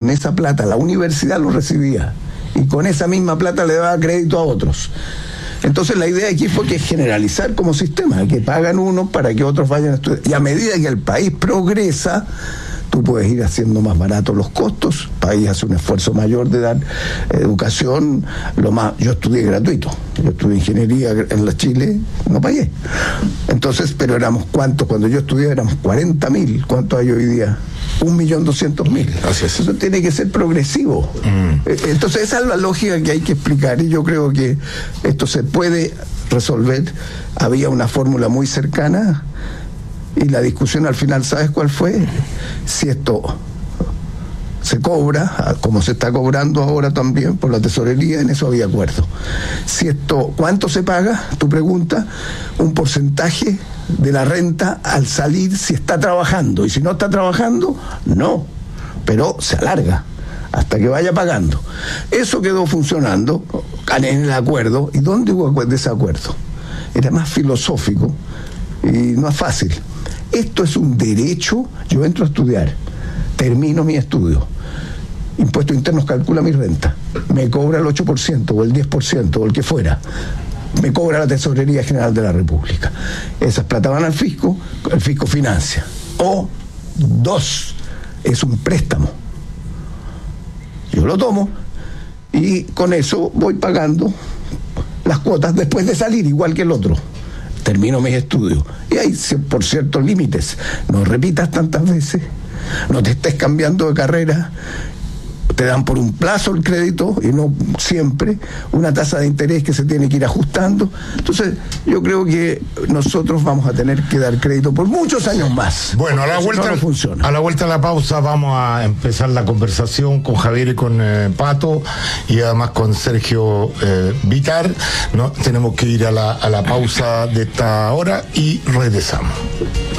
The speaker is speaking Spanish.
con esa plata la universidad lo recibía y con esa misma plata le daba crédito a otros. Entonces la idea aquí fue que generalizar como sistema, que pagan unos para que otros vayan a estudiar. Y a medida que el país progresa, tú puedes ir haciendo más baratos los costos. El país hace un esfuerzo mayor de dar educación. Yo estudié gratuito. Yo estudié ingeniería en la Chile, no pagué. Entonces, pero éramos ¿cuántos? Cuando yo estudié éramos 40.000. ¿Cuántos hay hoy día? 1.200.000. Así es. Eso tiene que ser progresivo. Entonces esa es la lógica que hay que explicar, y yo creo que esto se puede resolver. Había una fórmula muy cercana y la discusión al final, ¿sabes cuál fue? Si esto se cobra, como se está cobrando ahora también por la tesorería, en eso había acuerdo. Si esto, ¿cuánto se paga? Tu pregunta, un porcentaje de la renta al salir si está trabajando, y si no está trabajando, no, pero se alarga hasta que vaya pagando. Eso quedó funcionando en el acuerdo. ¿Y dónde hubo desacuerdo? Era más filosófico y no es fácil. Esto es un derecho. Yo entro a estudiar, termino mi estudio, Impuestos Internos calcula mi renta, me cobra el 8% o el 10% o el que fuera, me cobra la Tesorería General de la República. Esas plata van al fisco, el fisco financia. O dos, es un préstamo. Yo lo tomo y con eso voy pagando las cuotas después de salir, igual que el otro. Termino mis estudios. Y hay, por ciertos límites, no repitas tantas veces, no te estés cambiando de carrera, te dan por un plazo el crédito y no siempre, una tasa de interés que se tiene que ir ajustando. Entonces yo creo que nosotros vamos a tener que dar crédito por muchos años más. Bueno, a la vuelta, no funciona. A la vuelta de la pausa vamos a empezar la conversación con Javier y con Pato, y además con Sergio Vitar. ¿No? Tenemos que ir a la pausa de esta hora y regresamos.